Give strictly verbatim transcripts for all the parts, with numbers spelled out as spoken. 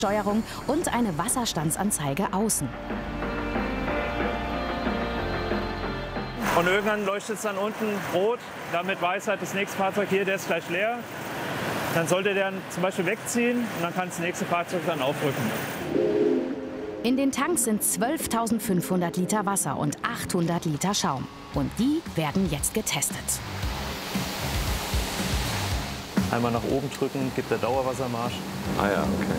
Steuerung und eine Wasserstandsanzeige außen. Und irgendwann leuchtet es dann unten rot, damit weiß halt das nächste Fahrzeug hier, der ist gleich leer. Dann sollte der zum Beispiel wegziehen und dann kann das nächste Fahrzeug dann aufrücken. In den Tanks sind zwölftausendfünfhundert Liter Wasser und achthundert Liter Schaum. Und die werden jetzt getestet. Einmal nach oben drücken, gibt der Dauerwassermarsch. Ah ja, okay.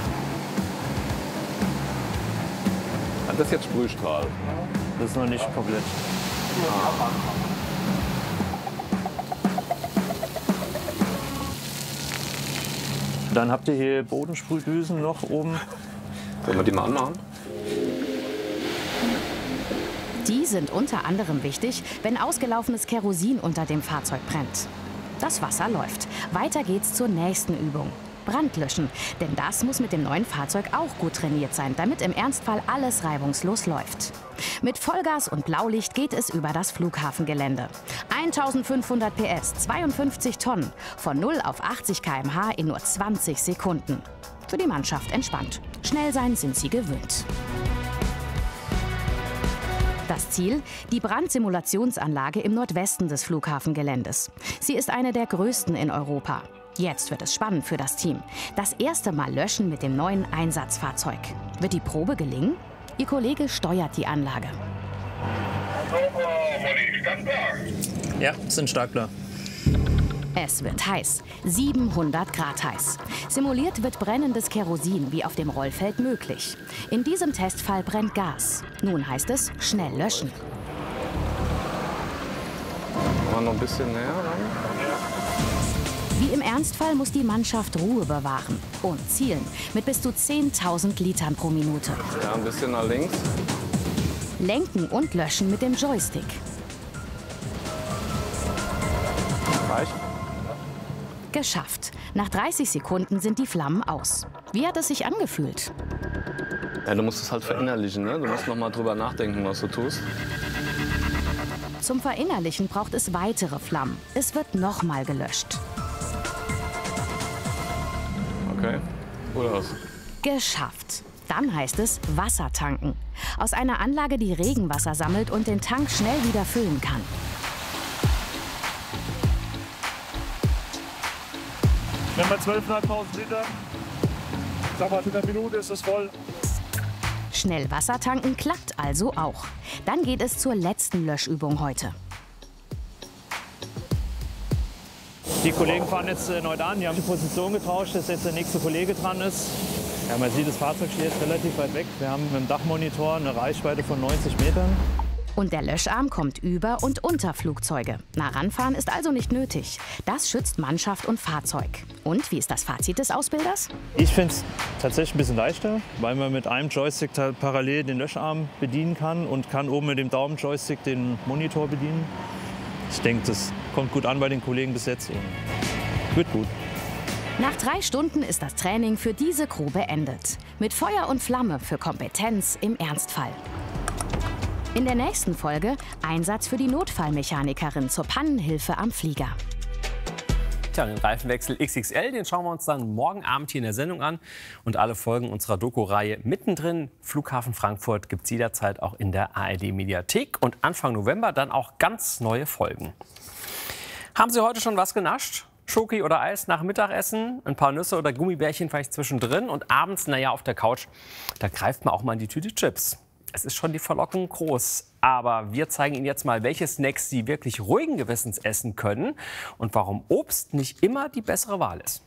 Ah, das ist jetzt Sprühstrahl. Das ist noch nicht komplett. Ah. Dann habt ihr hier Bodensprühdüsen noch oben. Wollen wir die mal anmachen? Die sind unter anderem wichtig, wenn ausgelaufenes Kerosin unter dem Fahrzeug brennt. Das Wasser läuft. Weiter geht's zur nächsten Übung. Brandlöschen. Denn das muss mit dem neuen Fahrzeug auch gut trainiert sein, damit im Ernstfall alles reibungslos läuft. Mit Vollgas und Blaulicht geht es über das Flughafengelände. eintausendfünfhundert P S, zweiundfünfzig Tonnen, von null auf achtzig Kilometer pro Stunde in nur zwanzig Sekunden. Für die Mannschaft entspannt. Schnell sein sind sie gewöhnt. Das Ziel? Die Brandsimulationsanlage im Nordwesten des Flughafengeländes. Sie ist eine der größten in Europa. Jetzt wird es spannend für das Team. Das erste Mal löschen mit dem neuen Einsatzfahrzeug. Wird die Probe gelingen? Ihr Kollege steuert die Anlage. Ja, sind Startklar. Es wird heiß. siebenhundert Grad heiß. Simuliert wird brennendes Kerosin wie auf dem Rollfeld möglich. In diesem Testfall brennt Gas. Nun heißt es schnell löschen. Mal noch ein bisschen näher ran. Wie im Ernstfall muss die Mannschaft Ruhe bewahren und zielen mit bis zu zehntausend Litern pro Minute. Ja, ein bisschen nach links. Lenken und löschen mit dem Joystick. Reicht. Geschafft. Nach dreißig Sekunden sind die Flammen aus. Wie hat es sich angefühlt? Ja, du musst es halt verinnerlichen, ne? Du musst noch mal drüber nachdenken, was du tust. Zum Verinnerlichen braucht es weitere Flammen. Es wird nochmal gelöscht. Okay, gut aus. Geschafft. Dann heißt es Wasser tanken. Aus einer Anlage, die Regenwasser sammelt und den Tank schnell wieder füllen kann. Wir haben bei zwölftausendfünfhundert Liter. Sag mal, in einer Minute ist es voll. Schnell Wasser tanken klappt also auch. Dann geht es zur letzten Löschübung heute. Die Kollegen fahren jetzt neu an, die haben die Position getauscht, dass jetzt der nächste Kollege dran ist. Ja, man sieht, das Fahrzeug steht jetzt relativ weit weg. Wir haben mit dem Dachmonitor eine Reichweite von neunzig Metern. Und der Löscharm kommt über und unter Flugzeuge. Nah ranfahren ist also nicht nötig. Das schützt Mannschaft und Fahrzeug. Und wie ist das Fazit des Ausbilders? Ich finde es tatsächlich ein bisschen leichter, weil man mit einem Joystick parallel den Löscharm bedienen kann und kann oben mit dem Daumen-Joystick den Monitor bedienen. Ich denke, das kommt gut an bei den Kollegen bis jetzt und wird gut. Nach drei Stunden ist das Training für diese Crew beendet. Mit Feuer und Flamme für Kompetenz im Ernstfall. In der nächsten Folge Einsatz für die Notfallmechanikerin zur Pannenhilfe am Flieger. Tja, den Reifenwechsel X X L, den schauen wir uns dann morgen Abend hier in der Sendung an. Und alle Folgen unserer Doku-Reihe mittendrin. Flughafen Frankfurt gibt es jederzeit auch in der A R D-Mediathek. Und Anfang November dann auch ganz neue Folgen. Haben Sie heute schon was genascht? Schoki oder Eis nach Mittagessen, ein paar Nüsse oder Gummibärchen vielleicht zwischendrin. Und abends, naja, auf der Couch, da greift man auch mal in die Tüte Chips. Es ist schon die Verlockung groß. Aber wir zeigen Ihnen jetzt mal, welche Snacks Sie wirklich ruhigen Gewissens essen können und warum Obst nicht immer die bessere Wahl ist.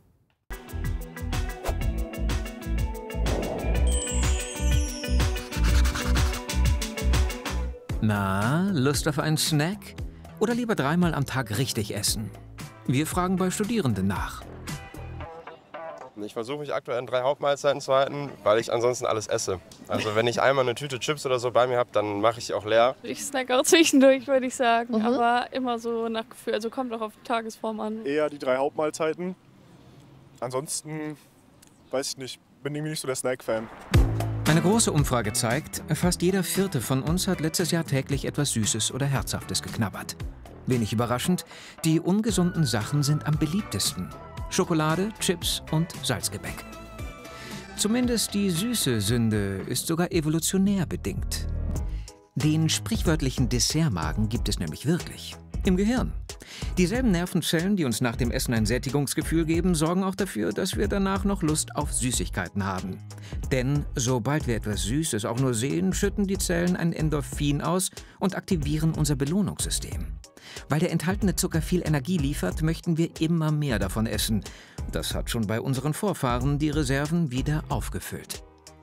Na, Lust auf einen Snack? Oder lieber dreimal am Tag richtig essen? Wir fragen bei Studierenden nach. Ich versuche mich aktuell an drei Hauptmahlzeiten zu halten, weil ich ansonsten alles esse. Also wenn ich einmal eine Tüte Chips oder so bei mir habe, dann mache ich sie auch leer. Ich snack auch zwischendurch, würde ich sagen. Mhm. Aber immer so nach Gefühl, also kommt auch auf die Tagesform an. Eher die drei Hauptmahlzeiten. Ansonsten, weiß ich nicht, bin irgendwie nicht so der Snack-Fan. Eine große Umfrage zeigt, fast jeder Vierte von uns hat letztes Jahr täglich etwas Süßes oder Herzhaftes geknabbert. Wenig überraschend, die ungesunden Sachen sind am beliebtesten. Schokolade, Chips und Salzgebäck. Zumindest die süße Sünde ist sogar evolutionär bedingt. Den sprichwörtlichen Dessertmagen gibt es nämlich wirklich. Im Gehirn. Dieselben Nervenzellen, die uns nach dem Essen ein Sättigungsgefühl geben, sorgen auch dafür, dass wir danach noch Lust auf Süßigkeiten haben. Denn sobald wir etwas Süßes auch nur sehen, schütten die Zellen ein Endorphin aus und aktivieren unser Belohnungssystem. Weil der enthaltene Zucker viel Energie liefert, möchten wir immer mehr davon essen. Das hat schon bei unseren Vorfahren die Reserven wieder aufgefüllt.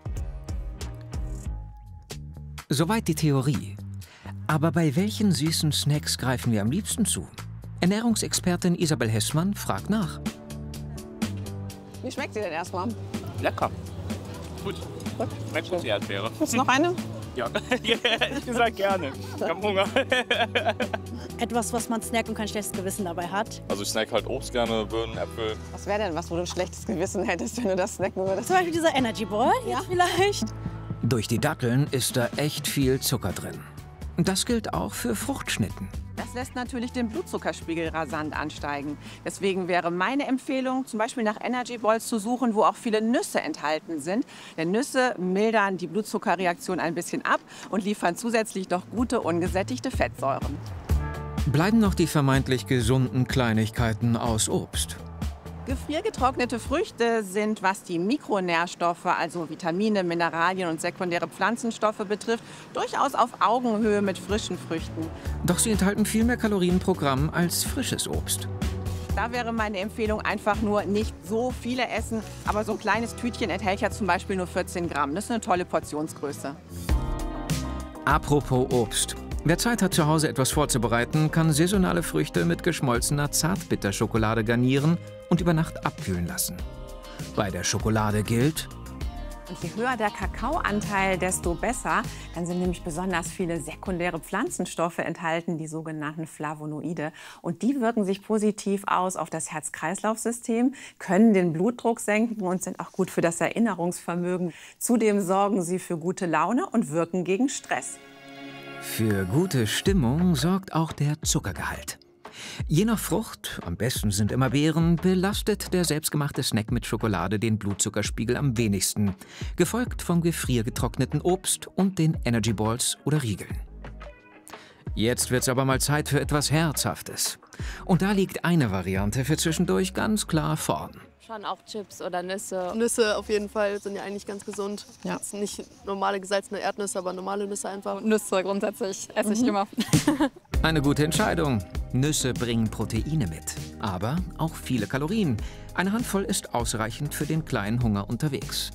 Soweit die Theorie. Aber bei welchen süßen Snacks greifen wir am liebsten zu? Ernährungsexpertin Isabel Hessmann fragt nach. Wie schmeckt sie denn erstmal? Lecker. Gut. Gut. Schmeckt gut, die Erdbeere. Willst du noch eine? Ja, ehrlich gesagt gerne. Ich hab Hunger. Etwas, was man snackt und kein schlechtes Gewissen dabei hat. Also ich snack halt Obst gerne, Birnen, Äpfel. Was wäre denn was, wo du ein schlechtes Gewissen hättest, wenn du das snacken würdest? Zum Beispiel dieser Energy Ball, ja, vielleicht. Durch die Datteln ist da echt viel Zucker drin. Das gilt auch für Fruchtschnitten. Das lässt natürlich den Blutzuckerspiegel rasant ansteigen. Deswegen wäre meine Empfehlung, zum Beispiel nach Energy Balls zu suchen, wo auch viele Nüsse enthalten sind. Denn Nüsse mildern die Blutzuckerreaktion ein bisschen ab und liefern zusätzlich noch gute, ungesättigte Fettsäuren. Bleiben noch die vermeintlich gesunden Kleinigkeiten aus Obst. Gefriergetrocknete Früchte sind, was die Mikronährstoffe, also Vitamine, Mineralien und sekundäre Pflanzenstoffe betrifft, durchaus auf Augenhöhe mit frischen Früchten. Doch sie enthalten viel mehr Kalorien pro Gramm als frisches Obst. Da wäre meine Empfehlung einfach nur nicht so viele essen. Aber so ein kleines Tütchen enthält ja zum Beispiel nur vierzehn Gramm. Das ist eine tolle Portionsgröße. Apropos Obst. Wer Zeit hat, zu Hause etwas vorzubereiten, kann saisonale Früchte mit geschmolzener Zartbitterschokolade garnieren und über Nacht abkühlen lassen. Bei der Schokolade gilt: Und je höher der Kakaoanteil, desto besser. Dann sind nämlich besonders viele sekundäre Pflanzenstoffe enthalten, die sogenannten Flavonoide. Und die wirken sich positiv aus auf das Herz-Kreislauf-System, können den Blutdruck senken und sind auch gut für das Erinnerungsvermögen. Zudem sorgen sie für gute Laune und wirken gegen Stress. Für gute Stimmung sorgt auch der Zuckergehalt. Je nach Frucht, am besten sind immer Beeren, belastet der selbstgemachte Snack mit Schokolade den Blutzuckerspiegel am wenigsten, gefolgt vom gefriergetrockneten Obst und den Energy Balls oder Riegeln. Jetzt wird's aber mal Zeit für etwas Herzhaftes. Und da liegt eine Variante für zwischendurch ganz klar vorn. Schon auch Chips oder Nüsse. Nüsse auf jeden Fall sind ja eigentlich ganz gesund. Ja. Das sind nicht normale gesalzene Erdnüsse, aber normale Nüsse einfach. Nüsse grundsätzlich esse ich Mhm. immer. Eine gute Entscheidung. Nüsse bringen Proteine mit, aber auch viele Kalorien. Eine Handvoll ist ausreichend für den kleinen Hunger unterwegs.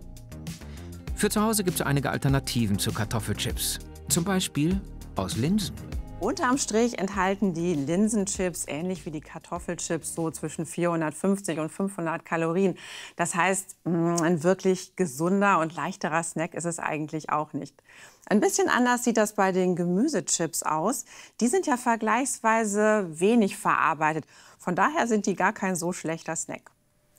Für zu Hause gibt es einige Alternativen zu Kartoffelchips. Zum Beispiel aus Linsen. Unterm Strich enthalten die Linsenchips, ähnlich wie die Kartoffelchips, so zwischen vierhundertfünfzig und fünfhundert Kalorien. Das heißt, ein wirklich gesunder und leichterer Snack ist es eigentlich auch nicht. Ein bisschen anders sieht das bei den Gemüsechips aus. Die sind ja vergleichsweise wenig verarbeitet. Von daher sind die gar kein so schlechter Snack.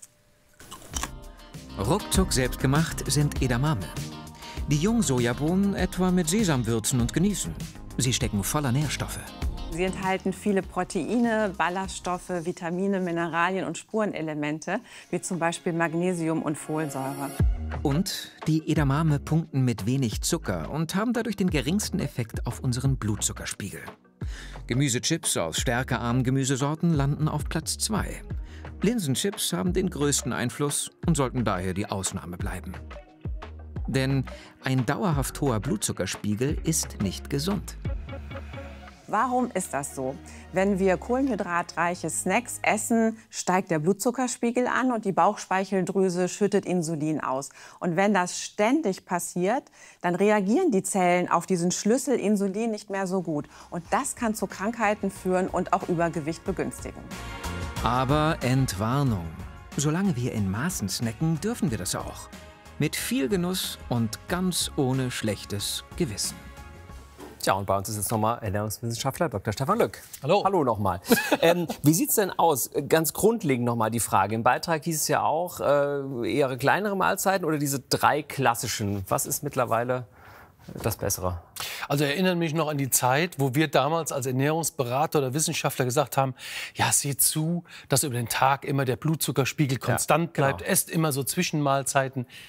Ruckzuck selbstgemacht sind Edamame. Die Jungsojabohnen etwa mit Sesamwürzen und genießen. Sie stecken voller Nährstoffe. Sie enthalten viele Proteine, Ballaststoffe, Vitamine, Mineralien und Spurenelemente, wie zum Beispiel Magnesium und Folsäure. Und die Edamame punkten mit wenig Zucker und haben dadurch den geringsten Effekt auf unseren Blutzuckerspiegel. Gemüsechips aus stärkearmen Gemüsesorten landen auf Platz zwei. Linsenchips haben den größten Einfluss und sollten daher die Ausnahme bleiben. Denn ein dauerhaft hoher Blutzuckerspiegel ist nicht gesund. Warum ist das so? Wenn wir kohlenhydratreiche Snacks essen, steigt der Blutzuckerspiegel an und die Bauchspeicheldrüse schüttet Insulin aus. Und wenn das ständig passiert, dann reagieren die Zellen auf diesen Schlüssel Insulin nicht mehr so gut. Und das kann zu Krankheiten führen und auch Übergewicht begünstigen. Aber Entwarnung. Solange wir in Maßen snacken, dürfen wir das auch. Mit viel Genuss und ganz ohne schlechtes Gewissen. Tja, und bei uns ist jetzt nochmal Ernährungswissenschaftler Doktor Stefan Lück. Hallo. Hallo nochmal. ähm, wie sieht es denn aus? Ganz grundlegend nochmal die Frage. Im Beitrag hieß es ja auch, äh, eher kleinere Mahlzeiten oder diese drei klassischen. Was ist mittlerweile das Bessere? Also erinnere mich noch an die Zeit, wo wir damals als Ernährungsberater oder Wissenschaftler gesagt haben, ja, seht zu, dass über den Tag immer der Blutzuckerspiegel konstant bleibt, ja, genau. Esst immer so Zwischenmahlzeiten.